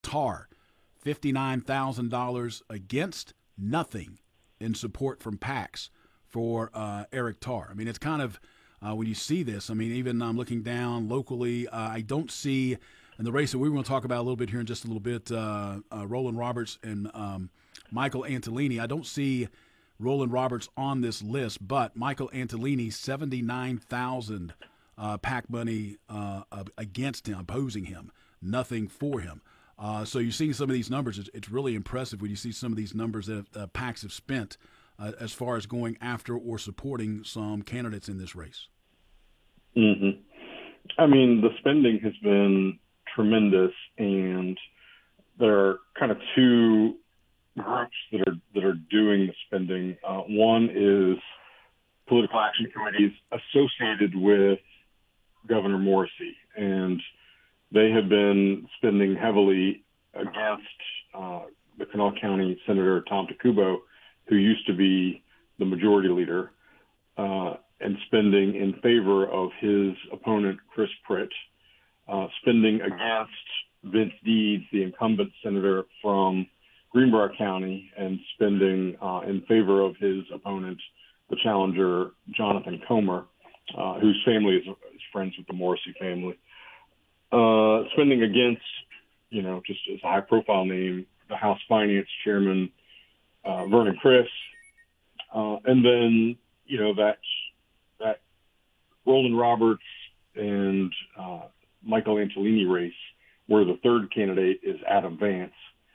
Tarr, $59,000 against, nothing in support from PACs for Eric Tarr. I mean, it's kind of when you see this, I mean, even I'm looking down locally, I don't see in the race that we were going to talk about a little bit here in just a little bit, Roland Roberts and Michael Antolini. I don't see Roland Roberts on this list, but Michael Antolini, 79,000 PAC money against him, opposing him, nothing for him. So you're seeing some of these numbers. It's really impressive when you see some of these numbers that PACs have spent as far as going after or supporting some candidates in this race. Mm-hmm. I mean, the spending has been tremendous, and there are kind of two groups that are doing the spending. One is political action committees associated with Governor Morrisey, and they have been spending heavily against the Kanawha County Senator Tom Takubo, who used to be the majority leader, and spending in favor of his opponent, Chris Pritt, spending against Vince Deeds, the incumbent senator from Greenbrier County, and spending in favor of his opponent, the challenger, Jonathan Comer, whose family is friends with the Morrisey family. Spending against, just as a high-profile name, the House Finance Chairman, Vernon Criss, and then, that Roland Roberts and Michael Antolini race, where the third candidate is Adam Vance.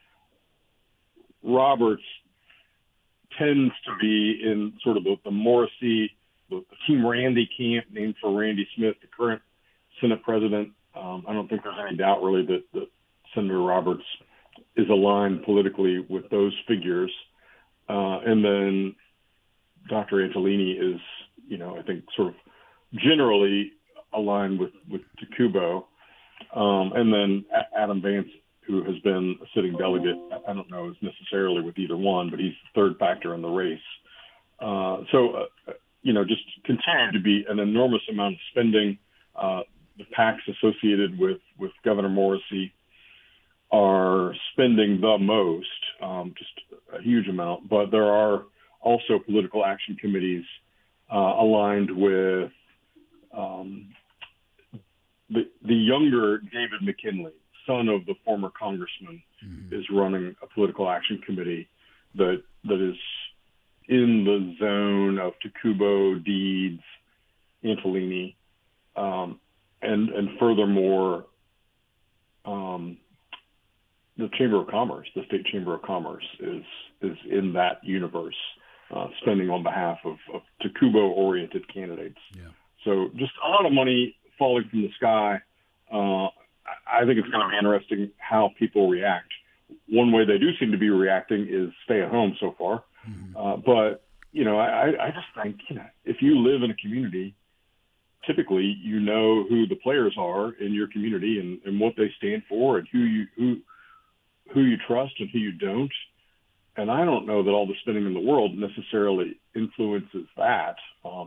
Roberts tends to be in sort of the Morrisey, the Team Randy camp, named for Randy Smith, the current Senate president. I don't think there's any doubt really that Senator Roberts is aligned politically with those figures. And then Dr. Antolini is, I think sort of generally aligned with Takubo. And then Adam Vance, who has been a sitting delegate, I don't know is necessarily with either one, but he's the third factor in the race. Just continue to be an enormous amount of spending. The PACs associated with Governor Morrisey are spending the most, just a huge amount. But there are also political action committees aligned with the younger David McKinley, son of the former congressman, is running a political action committee that is in the zone of Takubo, Deeds, Antolini, and furthermore, the Chamber of Commerce, the State Chamber of Commerce, is in that universe, spending on behalf of Takubo-oriented candidates. Yeah. So just a lot of money falling from the sky. I think it's going to be interesting how people react. One way they do seem to be reacting is stay at home so far. But, I just think, if you live in a community, typically you know who the players are in your community and what they stand for and who you trust and who you don't. And I don't know that all the spending in the world necessarily influences that.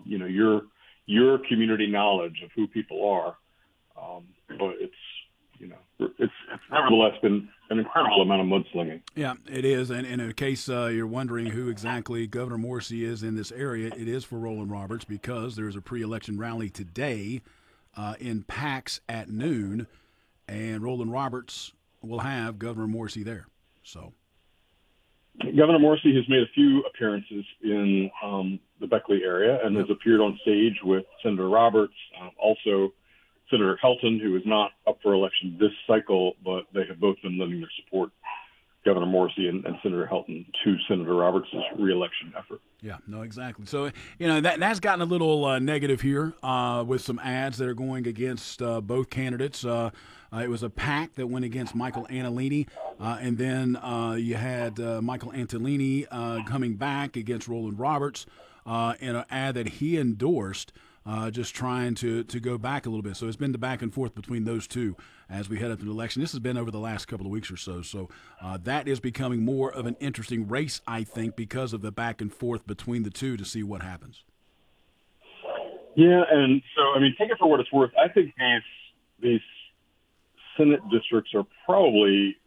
Your community knowledge of who people are. But it's nevertheless been an incredible amount of mudslinging. Yeah, it is. And in case you're wondering who exactly Governor Morrisey is in this area, it is for Roland Roberts because there's a pre-election rally today in PAX at noon, and Roland Roberts will have Governor Morrisey there. So Governor Morrisey has made a few appearances in the Beckley area and has appeared on stage with Senator Roberts, also Senator Helton, who is not up for election this cycle, but they have both been lending their support, Governor Morrisey and Senator Helton, to Senator Roberts' reelection effort. Yeah, no, exactly. So, that's gotten a little negative here with some ads that are going against both candidates. It was a PAC that went against Michael Antolini, and then you had Michael Antolini coming back against Roland Roberts in an ad that he endorsed, just trying to go back a little bit. So it's been the back and forth between those two as we head up to the election. This has been over the last couple of weeks or so. So that is becoming more of an interesting race, I think, because of the back and forth between the two to see what happens. Yeah, and so, take it for what it's worth. I think these Senate districts are probably